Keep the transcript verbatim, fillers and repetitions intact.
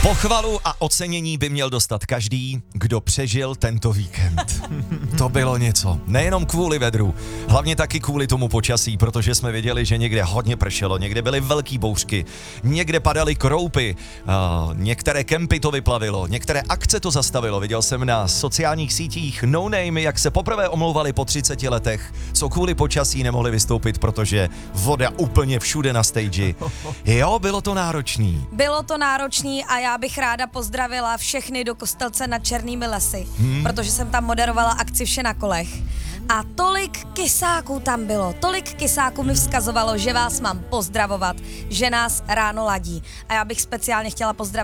Pochvalu a ocenění by měl dostat každý, kdo přežil tento víkend. To bylo něco. Nejenom kvůli vedru, hlavně taky kvůli tomu počasí, protože jsme viděli, že někde hodně pršelo, někde byly velký bouřky, někde padaly kroupy, uh, některé kempy to vyplavilo, některé akce to zastavilo. Viděl jsem na sociálních sítích no name, jak se poprvé omlouvali po třiceti letech, co kvůli počasí nemohli vystoupit, protože voda úplně všude na stage. Jo, bylo to náročný. Bylo to náročný a já bych ráda pozdravila všechny do Kostelce nad Černými lesy, hmm. protože jsem tam moderovala akci Vše na kolech. A tolik kysáků tam bylo, tolik kysáků mi vzkazovalo, že vás mám pozdravovat, že nás ráno ladí. A já bych speciálně chtěla pozdravit